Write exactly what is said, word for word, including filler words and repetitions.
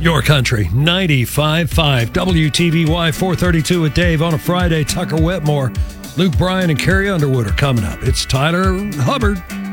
Your Country, ninety-five point five W T V Y four thirty-two with Dave on a Friday. Tucker Wetmore, Luke Bryan, and Carrie Underwood are coming up. It's Tyler Hubbard.